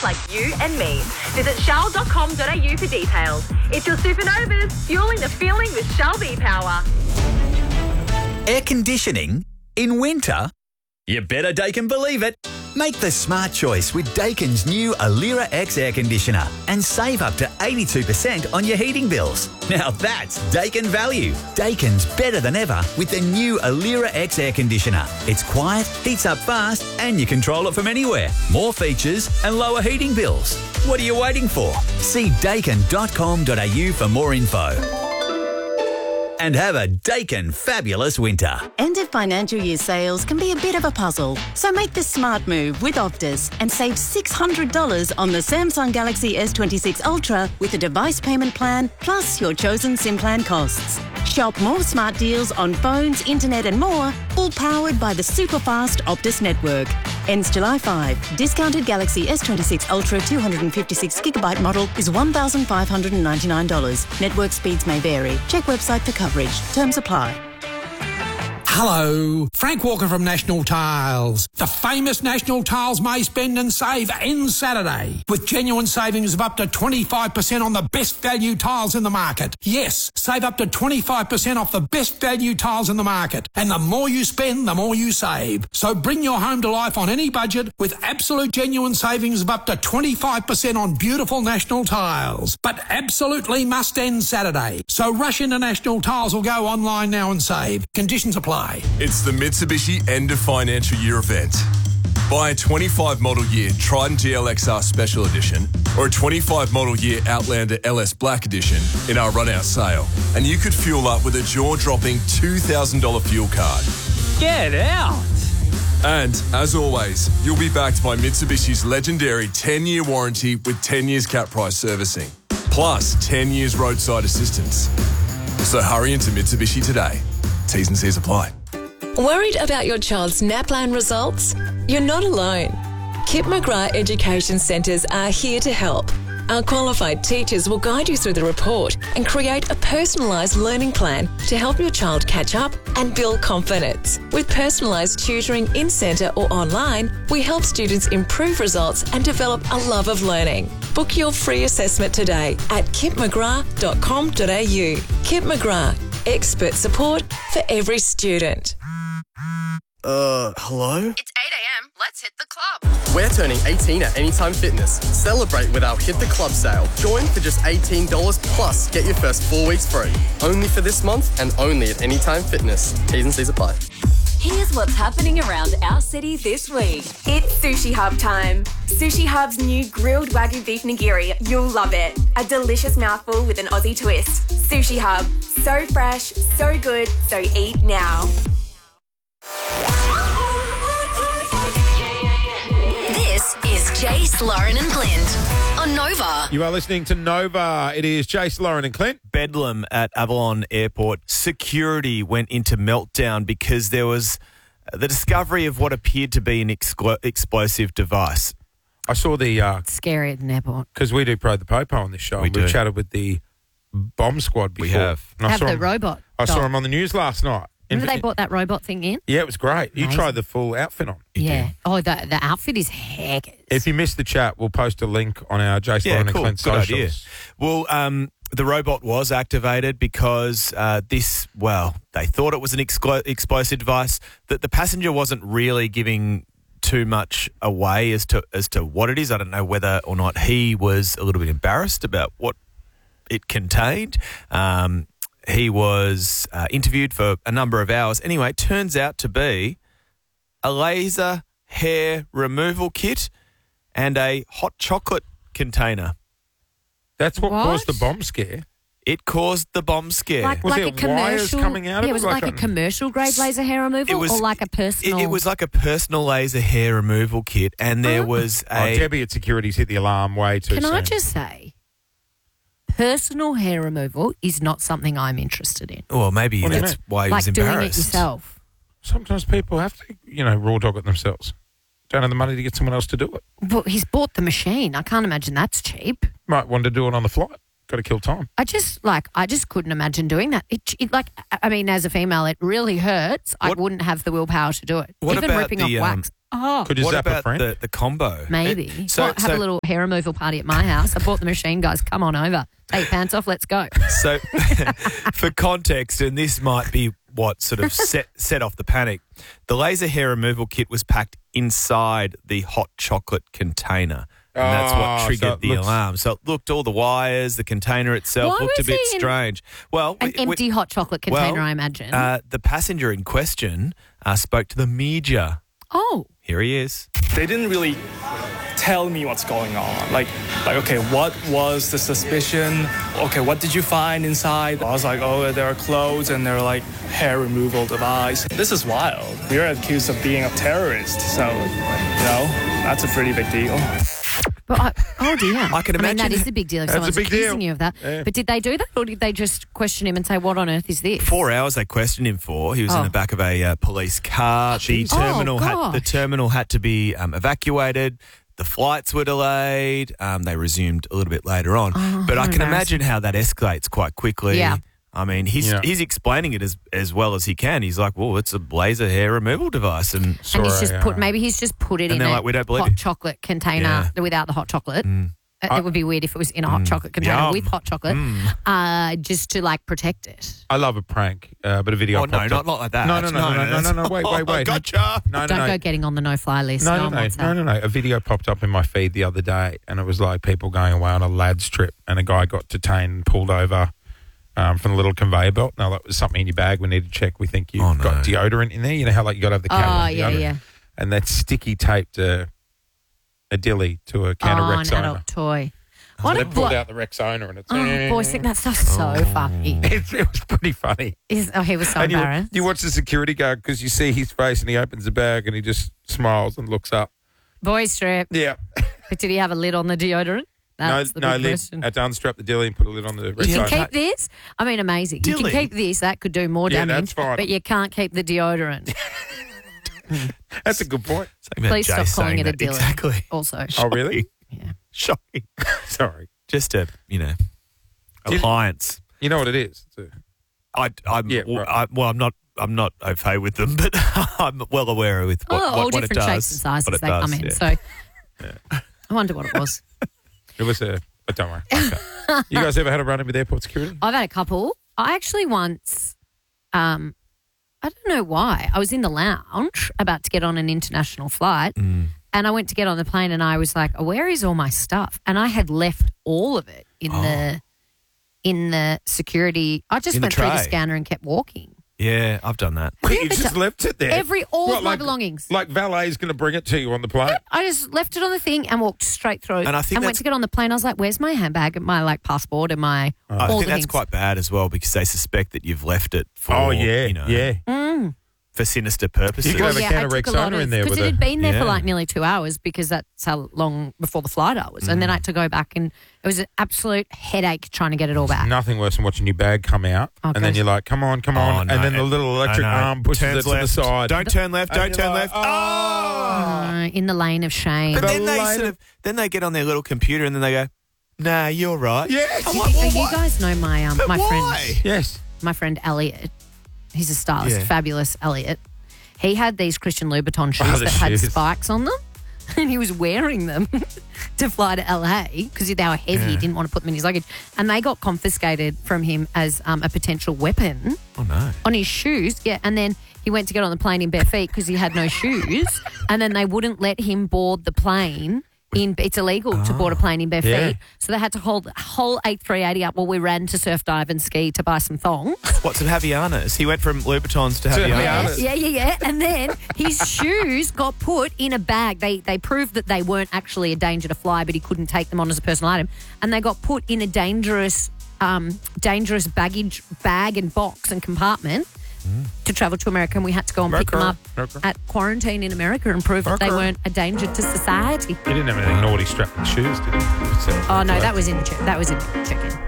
like you and me. Visit shell.com.au for details. It's your supernovas, fueling the feeling with Shell V-Power. Air conditioning in winter? You better Daikin believe it. Make the smart choice with Daikin's new Alira X air conditioner and save up to 82% on your heating bills. Now that's Daikin value. Daikin's better than ever with the new Alira X air conditioner. It's quiet, heats up fast, and you control it from anywhere. More features and lower heating bills. What are you waiting for? See daikin.com.au for more info. And have a Daikin fabulous winter. End of financial year sales can be a bit of a puzzle, so make the smart move with Optus and save $600 on the Samsung Galaxy S26 Ultra with a device payment plan plus your chosen SIM plan costs. Shop more smart deals on phones, internet and more, all powered by the super-fast Optus network. Ends July 5. Discounted Galaxy S26 Ultra 256GB model is $1,599. Network speeds may vary. Check website for coverage. Terms apply. Hello, Frank Walker from National Tiles. The famous National Tiles May Spend and Save ends Saturday with genuine savings of up to 25% on the best value tiles in the market. Yes, save up to 25% off the best value tiles in the market. And the more you spend, the more you save. So bring your home to life on any budget with absolute genuine savings of up to 25% on beautiful National Tiles. But absolutely must end Saturday. So rush into National Tiles or go online now and save. Conditions apply. It's the Mitsubishi End of Financial Year event. Buy a 25 model year Trident GLXR Special Edition or a 25 model year Outlander LS Black Edition in our run-out sale, and you could fuel up with a jaw-dropping $2,000 fuel card. Get out! And, as always, you'll be backed by Mitsubishi's legendary 10-year warranty with 10 years cap price servicing, plus 10 years roadside assistance. So hurry into Mitsubishi today. T's and C's apply. Worried about your child's NAPLAN results? You're not alone. Kip McGrath Education Centres are here to help. Our qualified teachers will guide you through the report and create a personalised learning plan to help your child catch up and build confidence. With personalised tutoring in-centre or online, we help students improve results and develop a love of learning. Book your free assessment today at kipmcgrath.com.au. Kip McGrath, expert support for every student. Hello? It's 8 a.m. Let's hit the club. We're turning 18 at Anytime Fitness. Celebrate with our Hit the Club sale. Join for just $18 plus get your first 4 weeks free. Only for this month and only at Anytime Fitness. T's and C's apply. Here's what's happening around our city this week. It's Sushi Hub time. Sushi Hub's new grilled Wagyu beef nigiri. You'll love it. A delicious mouthful with an Aussie twist. Sushi Hub. So fresh, so good, so eat now. This is Jace, Lauren and Clint on Nova. You are listening to Nova. It is Jace, Lauren and Clint. Bedlam at Avalon Airport. Security went into meltdown because there was the discovery of what appeared to be an explosive device. I saw the... scary at an airport. Because we do Pro the Popo on this show. We've chatted with the bomb squad before. We have. And the robot. I saw him on the news last night. Remember they brought that robot thing in? Yeah, it was great. You tried the full outfit on. Yeah. Oh, the outfit is heck. If you missed the chat, we'll post a link on our Jace, Lauren and Clint socials. Good idea. Well, the robot was activated because they thought it was an explosive device, that the passenger wasn't really giving too much away as to what it is. I don't know whether or not he was a little bit embarrassed about what it contained. He was interviewed for a number of hours. Anyway, it turns out to be a laser hair removal kit and a hot chocolate container. That's what caused the bomb scare? It caused the bomb scare. Was there a commercial, wires coming out of it? Was it like a commercial grade laser hair removal or like a personal? It was like a personal laser hair removal kit, and there was a... Debbie at Security's hit the alarm way too soon. Can I just say, personal hair removal is not something I'm interested in. Well, maybe that's why he was embarrassed. Doing it yourself. Sometimes people have to, raw dog it themselves. Don't have the money to get someone else to do it. But he's bought the machine. I can't imagine that's cheap. Might want to do it on the flight. Got to kill time. I just couldn't imagine doing that. As a female, it really hurts. I wouldn't have the willpower to do it. What Even about ripping off wax. Oh. Could you What zap a about friend? the combo? Maybe. Have a little hair removal party at my house. I bought the machine, guys. Come on over. Take your pants off. Let's go. So, for context, and this might be what sort of set off the panic, the laser hair removal kit was packed inside the hot chocolate container. And that's what triggered the alarm. So it looked, all the wires, the container itself Why looked a was bit he in strange. Well, An empty hot chocolate container, I imagine. The passenger in question spoke to the media. Oh. Here he is. They didn't really tell me what's going on. Like, okay, what was the suspicion? Okay, what did you find inside? I was like, oh, there are clothes and there are like hair removal device. This is wild. We are accused of being a terrorist, so, that's a pretty big deal. But oh dear. I can imagine. that is a big deal if That's a someone's big accusing deal. you of that. Yeah. But did they do that, or did they just question him and say, what on earth is this? 4 hours they questioned him for. He was in the back of a police car. The terminal had to be evacuated. The flights were delayed. They resumed a little bit later on. But I can imagine how that escalates quite quickly. Yeah. I mean, he's explaining it as well as he can. He's like, well, it's a laser hair removal device. And he's just maybe he's just put it in they're a like, we don't believe hot you. chocolate container without the hot chocolate. It would be weird if it was in a hot chocolate container with hot chocolate, just to like protect it. I love a prank, but a video. Oh, no, not like that. No. Wait. Gotcha. No. Don't go getting on the no-fly list. No. A video popped up in my feed the other day, and it was like people going away on a lads trip, and a guy got detained, pulled over from the little conveyor belt. Now, that was something in your bag. We need to check. We think you've got deodorant in there. You know how like you got to have the can of deodorant? Yeah. And that sticky taped a dilly to a can of Rexona. An adult toy. So they pulled out the Rexona and it's... boys think that stuff's so funny. It was pretty funny. He was so And embarrassed. you watch the security guard because you see his face and he opens the bag and he just smiles and looks up. Boys strip. Yeah. But did he have a lid on the deodorant? That's the big lid. question. Had to unstrap the dilly and put a lid on the Rexona. You can keep this. I mean, amazing. You can keep this. That could do more Yeah, damage. that's fine. But you can't keep the deodorant. That's a good point. Please stop calling it a dilly. Exactly. Also. Oh, really? Yeah. Shocking. Sorry. Just a, appliance. You know what it is? I'm not au fait with them, but I'm well aware with what all it different does. shapes and sizes what they does, come in. yeah. So I wonder what it was. It was but don't worry. Okay. You guys ever had a run-in with airport security? I've had a couple. I actually once, I don't know why, I was in the lounge about to get on an international flight and I went to get on the plane and I was like, oh, where is all my stuff? And I had left all of it in the security. I just went through the scanner and kept walking. Yeah, I've done that. You just left it there? All of my belongings. Like valet's going to bring it to you on the plane? I just left it on the thing and walked straight through. And I think went to get on the plane. I was like, where's my handbag and my passport and my I all think the that's things. quite bad as well because they suspect that you've left it for, for sinister purposes. You could have a can of Rexona in there. Because it had been there for like nearly 2 hours because that's how long before the flight I was. And then I had to go back and it was an absolute headache trying to get it all back. Nothing worse than watching your bag come out and then you're like, come on. Oh, no. And then the little electric arm pushes Turns it to left. the side. Don't turn left. Don't turn like, left. In the lane of shame. But then they get on their little computer and then they go, nah, you're right. Yes. You guys know my friend. Yes. My friend Elliot. He's a stylist, Yeah. fabulous Elliot. He had these Christian Louboutin shoes the that had shoes. spikes on them. And he was wearing them to fly to LA because they were heavy. He didn't want to put them in his luggage. And they got confiscated from him as a potential weapon Oh, no. on his shoes. Yeah, and then he went to get on the plane in bare feet because he had no shoes. And then they wouldn't let him board the plane. It's illegal to board a plane in bare feet. So they had to hold the whole A380 up while we ran to surf, dive and ski to buy some thongs. What, some Havianas? He went from Louboutins to Havianas. Yeah. And then his shoes got put in a bag. They proved that they weren't actually a danger to fly, but he couldn't take them on as a personal item. And they got put in a dangerous baggage bag and box and compartment to travel to America, and we had to go and pick them up at quarantine in America and prove that they weren't a danger to society. You didn't have anything naughty strapped in the shoes, did you? Oh no, that was in the check-in.